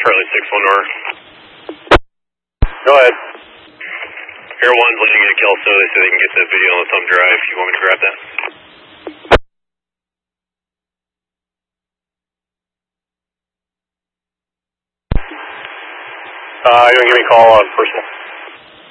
Charlie 6-1 over. Go ahead. Air 1's landing at Kelso so they can get the video on the thumb drive. You want me to grab that? You're going to give me a call on personal.